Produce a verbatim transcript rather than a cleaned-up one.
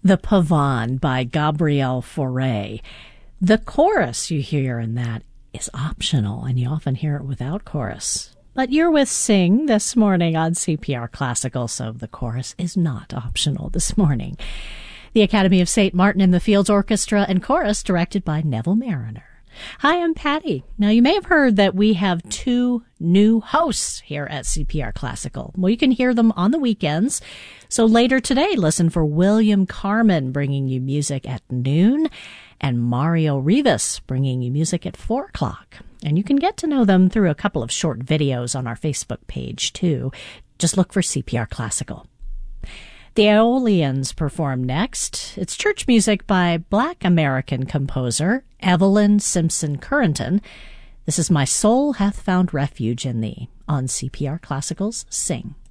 The Pavane by Gabrielle Fauré. The chorus you hear in that is optional, and you often hear it without chorus. But you're with Sing this morning on C P R Classical, so the chorus is not optional this morning. The Academy of Saint Martin in the Fields Orchestra and Chorus, directed by Neville Mariner. Hi, I'm Patty. Now, you may have heard that we have two new hosts here at C P R Classical. Well, you can hear them on the weekends. So later today, listen for William Carmen bringing you music at noon and Mario Rivas bringing you music at four o'clock. And you can get to know them through a couple of short videos on our Facebook page, too. Just look for C P R Classical. The Aeolians perform next. It's church music by Black American composer Evelyn Simpson Currington. This is My Soul Hath Found Refuge in Thee on C P R Classical's Sing.